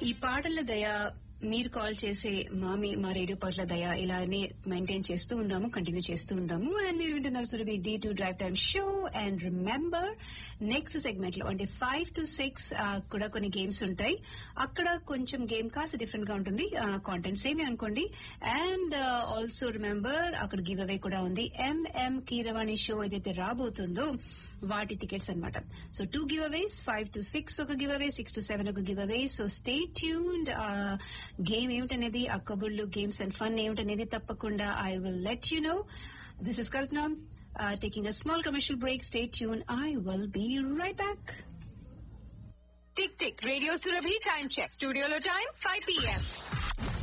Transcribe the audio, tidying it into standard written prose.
ఈ పాటల దయ మీరు కాల్ చేసే మా రేడియో పాటల దయ ఇలానే మెయింటైన్ చేస్తూ ఉన్నాము, కంటిన్యూ చేస్తూ ఉన్నాము. అండ్ మీరు వింటున్నారు Surabhi D2 drive time show. And remember next segment లో అంటే 5 to 6 కూడా కొన్ని గేమ్స్ ఉంటాయి. అక్కడ కొంచెం గేమ్ కాస్త డిఫరెంట్ గా ఉంటుంది, కాంటెంట్ సేమే అనుకోండి. అండ్ ఆల్సో రిమెంబర్ అక్కడ గివ్ అవే కూడా ఉంది. MM కీరవాణి షో ఏదైతే రాబోతుందో వాటి టికెట్స్ అన్నమాట. సో 2 గివ్ అవేస్, 5 to 6 ఒక గివ్ అవే, 6 to 7 ఒక give away. So stay tuned. Game ఏమిటనేది, ఆ కబుర్లు గేమ్స్ అండ్ ఫన్ ఏమిటనేది తప్పకుండా I will let you know. This is Kalpana taking a small commercial break. Stay tuned. I will be right back. Tick tick. Radio Surabhi time check. Studio lo time 5 p.m.